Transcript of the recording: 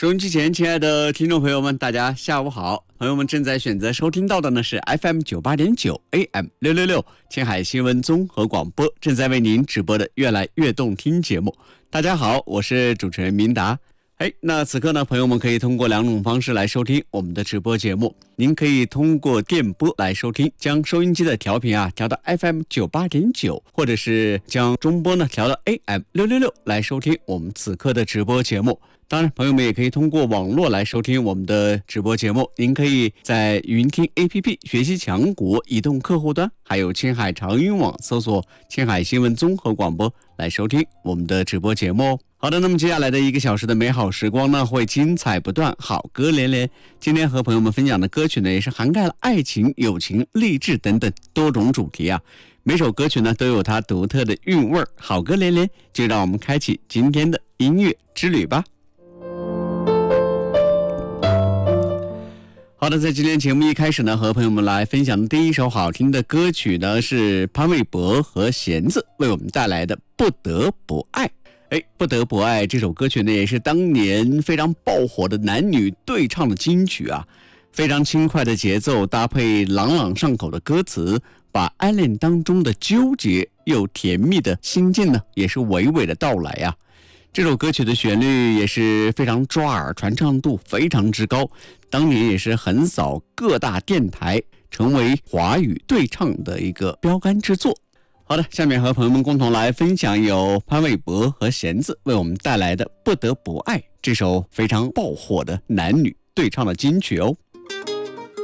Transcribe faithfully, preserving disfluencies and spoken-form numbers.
收音机前亲爱的听众朋友们，大家下午好。朋友们正在选择收听到的呢是 F M 九十八点九 A M 六六六青海新闻综合广播，正在为您直播的越来越动听节目。大家好，我是主持人明达。哎，那此刻呢，朋友们可以通过两种方式来收听我们的直播节目。您可以通过电波来收听，将收音机的调频啊调到 F M 九十八点九，或者是将中波呢调到 A M 六六六来收听我们此刻的直播节目。当然，朋友们也可以通过网络来收听我们的直播节目。您可以在云听 A P P 学习强国移动客户端，还有青海长云网搜索青海新闻综合广播来收听我们的直播节目哦。好的，那么接下来的一个小时的美好时光呢，会精彩不断，好歌连连。今天和朋友们分享的歌曲呢，也是涵盖了爱情、友情、励志等等多种主题啊。每首歌曲呢，都有它独特的韵味，好歌连连。就让我们开启今天的音乐之旅吧。好的，在今天节目一开始呢，和朋友们来分享的第一首好听的歌曲呢，是潘玮柏和弦子为我们带来的《不得不爱》。哎，不得不爱这首歌曲呢，也是当年非常爆火的男女对唱的金曲啊，非常轻快的节奏搭配朗朗上口的歌词，把爱恋当中的纠结又甜蜜的心境呢，也是娓娓的道来啊。这首歌曲的旋律也是非常抓耳，传唱度非常之高，当年也是横扫各大电台，成为华语对唱的一个标杆之作。好的，下面和朋友们共同来分享由潘玮柏和弦子为我们带来的《不得不爱》这首非常爆火的男女对唱的金曲哦。